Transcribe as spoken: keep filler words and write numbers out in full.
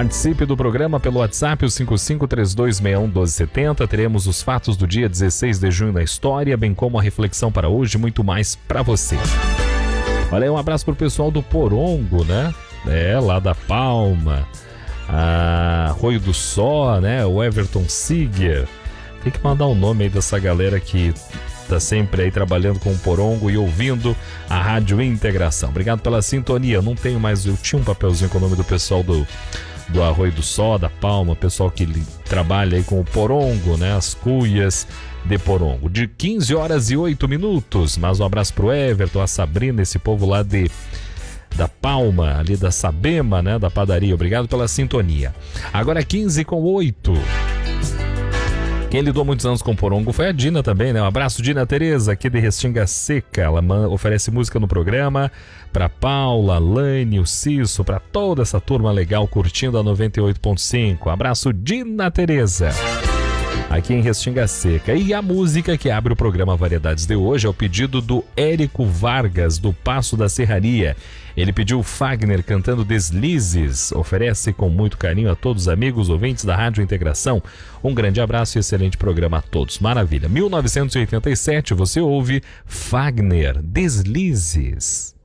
Participe do programa pelo WhatsApp, o cinco cinco três dois seis um um dois sete zero. Teremos os fatos do dia dezesseis de junho na história, bem como a reflexão para hoje, muito mais para você. Olha aí, um abraço pro pessoal do Porongo, né? É, lá da Palma, a Arroio do Só, né? O Everton Siger. Tem que mandar o nome aí dessa galera que tá sempre aí trabalhando com o Porongo e ouvindo a Rádio Integração. Obrigado pela sintonia. Não tenho mais, eu tinha um papelzinho com o nome do pessoal do, do Arroio do Só, da Palma, pessoal que trabalha aí com o Porongo, né? As cuias de Porongo. De quinze horas e oito minutos. Mas um abraço pro Everton, a Sabrina, esse povo lá de da Palma, ali da Sabema, né? Da padaria. Obrigado pela sintonia. Agora quinze com oito. Quem lidou muitos anos com Porongo foi a Dina também, né? Um abraço, Dina Tereza, aqui de Restinga Seca. Ela oferece música no programa pra Paula, Lane, o Cisso, pra toda essa turma legal curtindo a noventa e oito ponto cinco. Um abraço, Dina Tereza, aqui em Restinga Seca. E a música que abre o programa Variedades de hoje é o pedido do Érico Vargas, do Passo da Serraria. Ele pediu Fagner cantando Deslizes. Oferece com muito carinho a todos os amigos ouvintes da Rádio Integração. Um grande abraço e excelente programa a todos. Maravilha. mil novecentos e oitenta e sete, você ouve Fagner, Deslizes.